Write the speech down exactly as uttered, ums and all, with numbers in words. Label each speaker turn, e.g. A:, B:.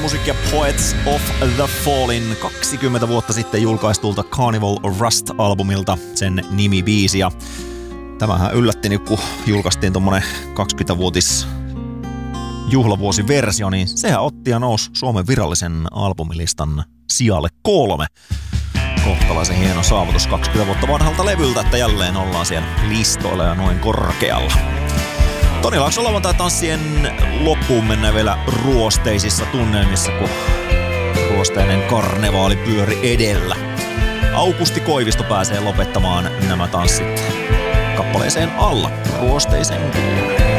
A: musiikkia Poets of the Fallen kaksikymmentä vuotta sitten julkaistulta Carnival Rust-albumilta sen nimibiisi. Ja tämähän yllätti, niin kun julkaistiin tommonen kaksikymmentävuotis juhlavuosiversio, niin sehän otti ja nousi Suomen virallisen albumilistan sijalle kolme. Kohtalaisen hieno saavutus kaksikymmentä vuotta vanhalta levyltä, että jälleen ollaan siellä listoilla ja noin korkealla. Toni Laakson lauantai-tanssien loppuun mennään vielä ruosteisissa tunnelmissa, kun ruosteinen karnevaali pyöri edellä. Aukusti Koivisto pääsee lopettamaan nämä tanssit kappaleeseen Alla ruosteisen kuulen.